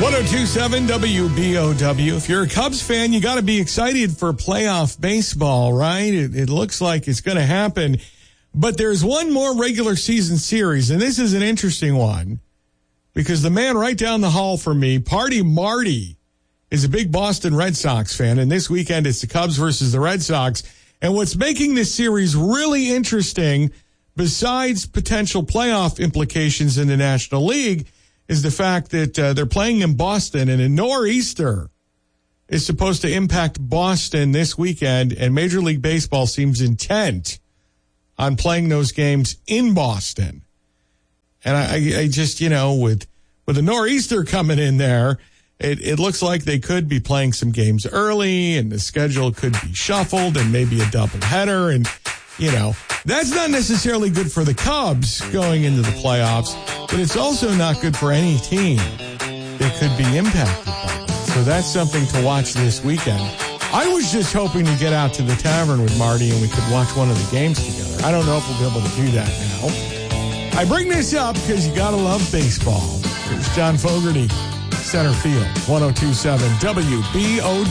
1027 WBOW. If you're a Cubs fan, you got to be excited for playoff baseball, right? It looks like it's going to happen. But there's one more regular season series, and this is an interesting one because the man right down the hall from me, Party Marty, is a big Boston Red Sox fan, and this weekend it's the Cubs versus the Red Sox. And what's making this series really interesting, besides potential playoff implications in the National League, is the fact that they're playing in Boston, and a nor'easter is supposed to impact Boston this weekend, and Major League Baseball seems intent on playing those games in Boston. And I just, with a nor'easter coming in there, it looks like they could be playing some games early, and the schedule could be shuffled, and maybe a doubleheader, and that's not necessarily good for the Cubs going into the playoffs, but it's also not good for any team that could be impacted by that. So that's something to watch this weekend. I was just hoping to get out to the tavern with Marty and we could watch one of the games together. I don't know if we'll be able to do that now. I bring this up because you got to love baseball. It's John Fogerty, center field, 1027 WBOW.